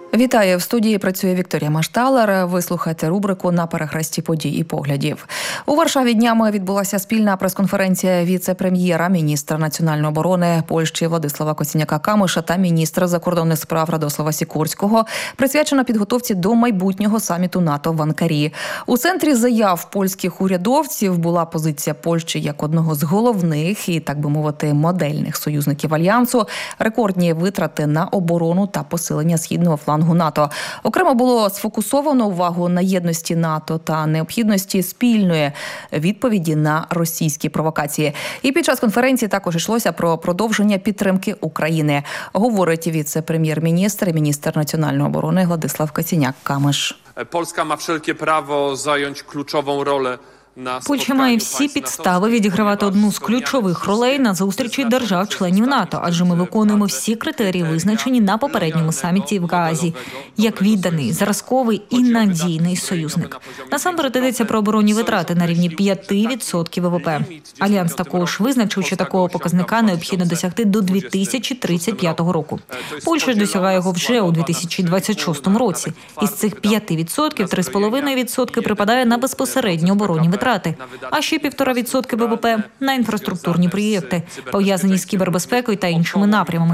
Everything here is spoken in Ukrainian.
Вітаю! В студії працює Вікторія Машталер. Ви слухаєте рубрику «На перехресті подій і поглядів». У Варшаві днями відбулася спільна прес-конференція віце-прем'єра, міністра національної оборони Польщі Владислава Косіняка-Камиша та міністра закордонних справ Радослава Сікорського, присвячена підготовці до майбутнього саміту НАТО в Анкарі. У центрі заяв польських урядовців була позиція Польщі як одного з головних і, так би мовити, модельних союзників Альянсу, рекордні витрати на оборону та посилення східного флангу НАТО. Окремо було сфокусовано увагу на єдності НАТО та необхідності спільної відповіді на російські провокації. І під час конференції також йшлося про продовження підтримки України. Говорить віце-прем'єр-міністр і міністр національної оборони Владислав Косіняк-Камиш. Польська має всяке право зайняти ключову роль. Польща має всі підстави відігравати одну з ключових ролей на зустрічі держав-членів НАТО, адже ми виконуємо всі критерії, визначені на попередньому саміті в Гаазі, як відданий, зразковий і надійний союзник. Насамперед йдеться про оборонні витрати на рівні 5% ВВП. Альянс також визначив, що такого показника необхідно досягти до 2035 року. Польща ж досягає його вже у 2026 році. Із цих 5% 3,5% припадає на безпосередньо оборонні витрати. А ще 1,5% ВВП на інфраструктурні проєкти, пов'язані з кібербезпекою та іншими напрямами.